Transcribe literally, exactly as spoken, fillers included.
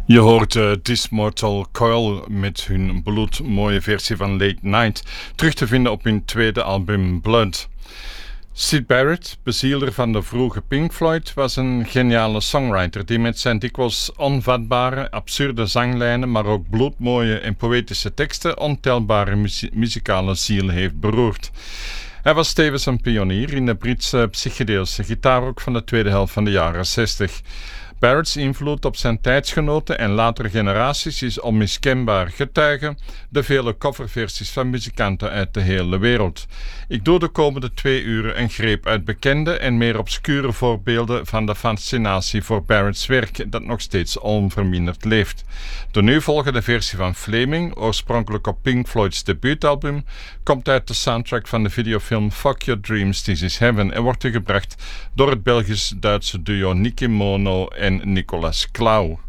Je hoort uh, This Mortal Coil met hun bloedmooie versie van Late Night, terug te vinden op hun tweede album Blood. Syd Barrett, bezielder van de vroege Pink Floyd, was een geniale songwriter die met zijn dikwijls onvatbare, absurde zanglijnen, maar ook bloedmooie en poëtische teksten ontelbare muzie- muzikale ziel heeft beroerd. Hij was tevens een pionier in de Britse psychedeelse gitaarrock van de tweede helft van de jaren zestig. Barrett's invloed op zijn tijdsgenoten en latere generaties is onmiskenbaar, getuigen de vele coverversies van muzikanten uit de hele wereld. Ik doe de komende twee uren een greep uit bekende en meer obscure voorbeelden van de fascinatie voor Barrett's werk dat nog steeds onverminderd leeft. De nu volgende versie van Flaming, oorspronkelijk op Pink Floyd's debuutalbum, komt uit de soundtrack van de videofilm Fuck Your Dreams, This Is Heaven en wordt u gebracht door het Belgisch-Duitse duo Nicky Mono en Nicolas Clau.